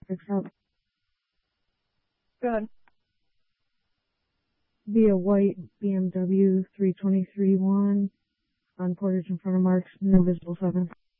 Fix up. Good. Be a white BMW 323-1 on portage in front of Mark's, no visible 7.